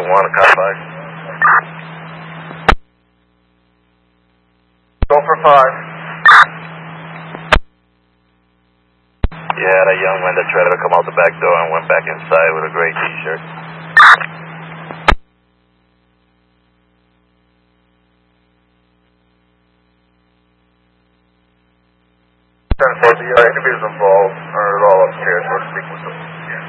1, a cop 5. Go for 5. Yeah, that young man that tried to come out the back door and went back inside with a gray t-shirt. The interviews involved are all upstairs. We're speaking with